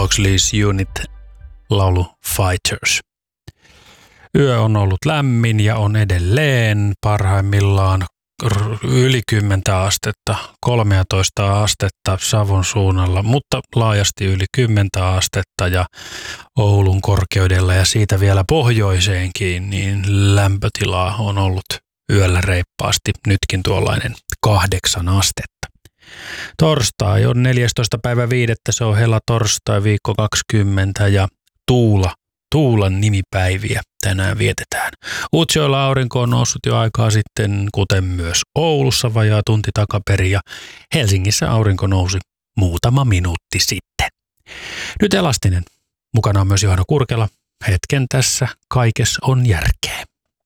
Loxley's Unit laulu Fighters. Yö on ollut lämmin ja on edelleen parhaimmillaan yli 10 astetta, 13 astetta Savon suunnalla, mutta laajasti yli 10 astetta ja Oulun korkeudella ja siitä vielä pohjoiseenkin, niin lämpötilaa on ollut yöllä reippaasti, nytkin tuollainen 8 astetta. Torstai on 14.5. Se on helatorstai viikko 20 ja Tuulan nimipäiviä tänään vietetään. Utsjoella aurinko on noussut jo aikaa sitten, kuten myös Oulussa vajaa tunti takaperin ja Helsingissä aurinko nousi muutama minuutti sitten. Nyt Elastinen. Mukana on myös Johanna Kurkela. Hetken tässä kaikessa on järkeä.